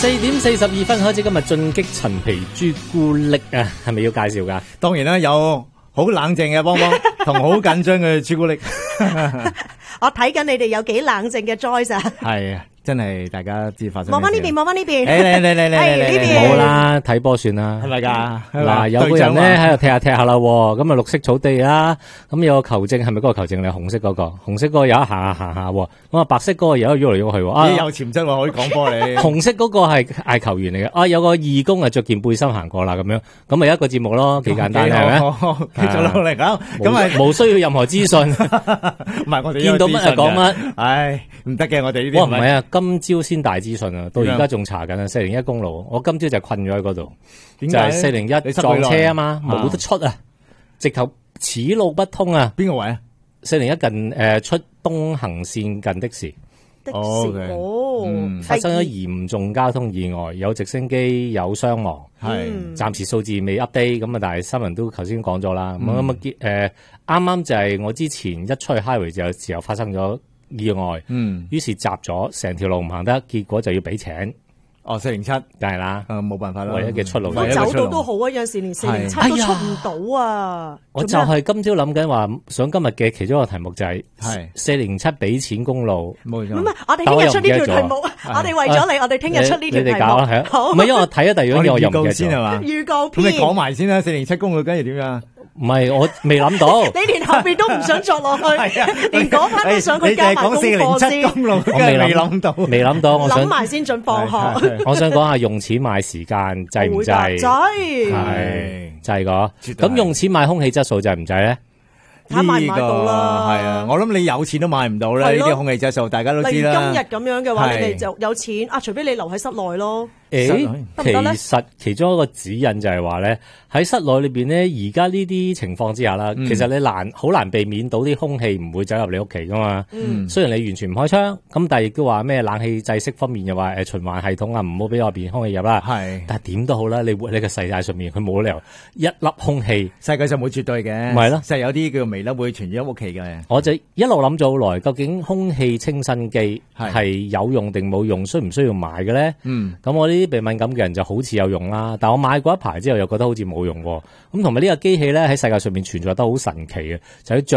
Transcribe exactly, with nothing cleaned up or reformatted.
四點四十二分開始，今日進擊陳皮朱古力啊，係咪要介紹噶？ 當然啦，有好冷靜嘅邦邦同好緊張嘅朱古力。 我睇緊你哋有幾冷靜嘅 Joyce 啊！ 係啊，真係大家知發生。 望翻呢邊，望翻呢邊。 嚟嚟嚟嚟嚟嚟呢邊。 好啦，睇波算啦， 係咪噶？ 嗱，有個人咧喺度踢下踢下啦，咁啊綠色草地啦，咁有個球證，係咪嗰個球證？你紅色嗰個，紅色嗰個有一行下行下，咁啊白色嗰個有一喐嚟喐去。啊， 你有潛質喎，可以講波你。 紅色嗰個係係球員嚟嘅，啊有個義工啊着件背心行過啦，咁樣，咁咪一個節目咯，幾簡單係咪？ 繼續努力啊！咁咪冇需要任何資訊， 唔係我哋見到乜就講乜。 唉，唔得嘅，我哋呢啲。 我唔係啊，今朝先大資訊啊，到而家仲查緊啊，四零一公路，我今朝就困咗喺嗰度，就係四零一撞車啊嘛，冇得出啊，直頭此路不通啊。 邊個位啊？ 四零一近誒出東行線近的士。 的士哦， 發生咗嚴重交通意外，有直升機有傷亡， 係暫時數字未 update 咁啊，但係新聞都頭先講咗啦。咁咁啊誒，啱啱就係我之前一出去 highway 就有時候發生咗意外，嗯，於是閘咗成條路唔行得，結果就要俾錢。 哦，四零七， 梗係啦， 誒冇辦法啦， 唯一嘅出路。 我走到都好啊，有陣時連四零七都出唔到啊！ 我就係今朝諗緊話，想今日嘅其中一個題目就係四零七俾錢公路。 冇錯。 唔係，我哋聽日出呢條題目，我哋為咗你，我哋聽日出呢條題目。 你哋搞啦，係啊。好。唔係，因為我睇咗第二樣嘢，我又唔記得咗。 先係嘛？ 預告片。 咁你講埋先啦，四零七公路跟住點樣？ 唔係，我未諗到。 你連後邊都唔想作落去，連嗰 part 都想佢加埋功課先。 我未未諗到， 未諗到，我想諗埋先準放學。 我想講下用錢買時間制唔制？ 制係制個。咁用錢買空氣質素制唔制咧？ 睇買唔買到啦， 係啊！我諗你有錢都買唔到啦，呢啲空氣質素大家都知啦。 例如今日咁樣嘅話，你哋就有錢啊，除非你留喺室內咯。 誒，其實其中一個指引就係話咧，喺室內裏邊咧，而家呢啲情況之下啦，其實你難好難避免到啲空氣唔會走入你屋企噶嘛。嗯，雖然你完全唔開窗，咁但係亦都話咩冷氣制式方面又話誒循環系統啊，唔好俾外邊空氣入啦。係，但係點都好啦，你活喺個世界上面，佢冇理由一粒空氣， 世界上冇絕對嘅， 唔係咯， 實有啲叫微粒會傳咗屋企嘅。 我就一路諗咗好耐，究竟空氣清新機係有用定冇用，需唔需要買嘅咧？嗯，咁我呢啲鼻敏感嘅人就好似有用啦，但我買過一排之後又覺得好似冇用喎。咁同埋呢個機器咧喺世界上面存在得好神奇嘅，就喺